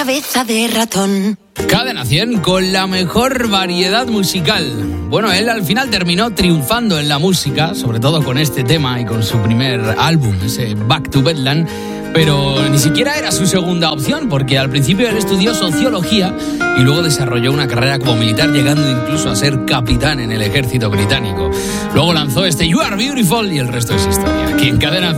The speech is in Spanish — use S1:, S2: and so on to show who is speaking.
S1: cabeza de ratón.
S2: Cadena 100 con la mejor variedad musical. Bueno, él al final terminó triunfando en la música, sobre todo con este tema y con su primer álbum, ese Back to Bedlam, pero ni siquiera era su segunda opción, porque al principio él estudió sociología y luego desarrolló una carrera como militar, llegando incluso a ser capitán en el ejército británico. Luego lanzó este You Are Beautiful y el resto es historia. Aquí en Cadena 100.